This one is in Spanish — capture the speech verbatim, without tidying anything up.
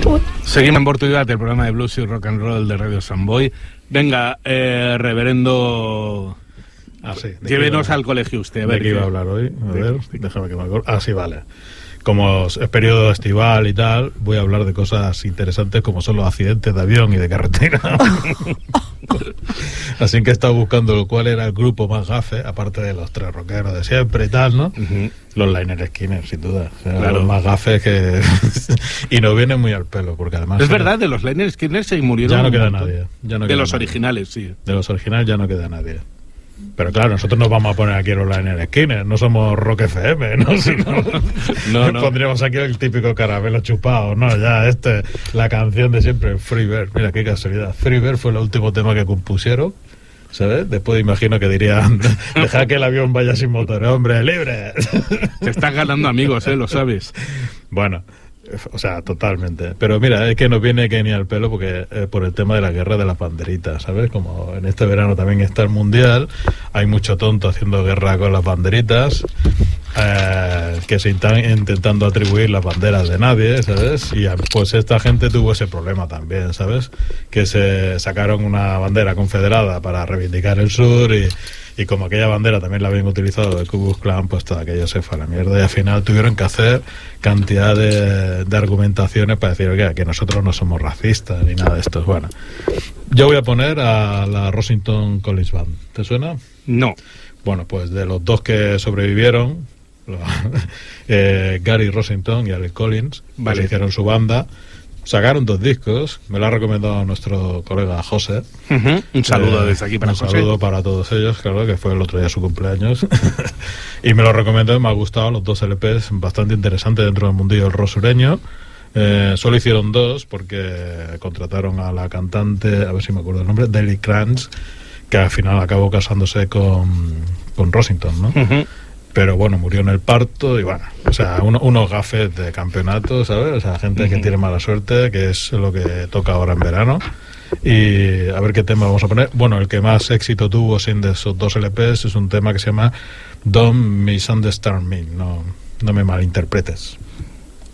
Seguimos en Portugal, el programa de blues y rock and roll de Radio Samboy. Venga, eh, reverendo, ah, sí, llévenos al colegio usted. A ver ¿de qué iba a hablar hoy? A ver, déjame que me acuerdo. Ah, sí, vale. Como es periodo estival y tal, voy a hablar de cosas interesantes como son los accidentes de avión y de carretera. Así que he estado buscando cuál era el grupo más gafe, aparte de los tres rockeros de siempre y tal, ¿no? Uh-huh. Los Lynyrd Skynyrd, sin duda. O sea, claro. Los más gafes que... y nos vienen muy al pelo, porque además... Es verdad, de los Lynyrd Skynyrd se murieron... Ya no queda nadie. Ya no de queda los nadie. originales, sí. De los originales ya no queda nadie. Pero claro, nosotros nos vamos a poner aquí los Lynyrd Skynyrd, no somos Rock F M, ¿no? Si no, no, no. Pondríamos aquí el típico caramelo chupado, ¿no? Ya, este, la canción de siempre, Freebird. Mira, qué casualidad. Freebird fue el último tema que compusieron, ¿sabes? Después imagino que dirían, deja que el avión vaya sin motor, hombre, libre. Te estás ganando amigos, ¿eh? Lo sabes. Bueno... O sea, totalmente. Pero mira, es que nos viene que ni al pelo porque eh, por el tema de la guerra de las banderitas, ¿sabes? Como en este verano también está el mundial, hay mucho tonto haciendo guerra con las banderitas, eh, que se están intentando atribuir las banderas de nadie, ¿sabes? Y pues esta gente tuvo ese problema también, ¿sabes? Que se sacaron una bandera confederada para reivindicar el sur y... Y como aquella bandera también la habían utilizado el Ku Klux Klan, pues todo aquello se fue a la mierda. Y al final tuvieron que hacer cantidad de, de argumentaciones para decir, oye, que nosotros no somos racistas ni nada de esto. Bueno, yo voy a poner a la Rossington Collins Band. ¿Te suena? No. Bueno, pues de los dos que sobrevivieron, eh, Gary Rossington y Alec Collins, vale, pues hicieron su banda. Sacaron dos discos, me lo ha recomendado nuestro colega José. Uh-huh. Un saludo eh, desde aquí para un José. Un saludo para todos ellos, claro, que fue el otro día su cumpleaños. Y me lo recomendó y me ha gustado, los dos L Pes bastante interesantes dentro del mundillo del rock sureño. Eh, solo hicieron dos porque contrataron a la cantante, a ver si me acuerdo el nombre, Delly Kranz, que al final acabó casándose con, con Rossington, ¿no? Uh-huh. Pero bueno, murió en el parto y bueno, o sea, uno, unos gafes de campeonato, ¿sabes? O sea, gente uh-huh. que tiene mala suerte, que es lo que toca ahora en verano. Y a ver qué tema vamos a poner. Bueno, el que más éxito tuvo sin de esos dos L Pes es un tema que se llama Don't Misunderstand Me, no, no me malinterpretes.